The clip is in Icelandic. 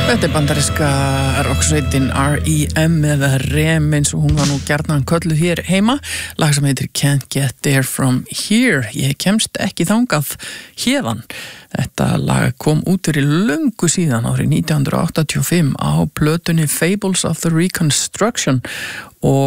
Þetta bandaríska rocksveitin R.E.M. eða REM eins og hún var nú gjarnan kölluð hér heima. Lag sem heitir Can't Get There From Here. Ég kemst ekki þangað héðan. Þetta lag kom út fyrir löngu síðan árið 1985 á plötunni Fables of the Reconstruction og